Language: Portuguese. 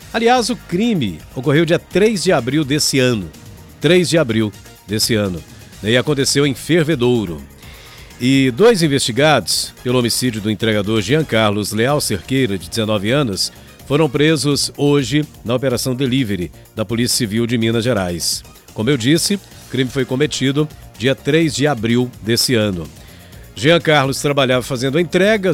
Aliás, o crime ocorreu dia 3 de abril desse ano. 3 de abril desse ano. E aconteceu em Fervedouro. E 2 investigados pelo homicídio do entregador Jean Carlos Leal Cerqueira, de 19 anos, foram presos hoje na Operação Delivery da Polícia Civil de Minas Gerais. Como eu disse, o crime foi cometido dia 3 de abril desse ano. Jean Carlos trabalhava fazendo entregas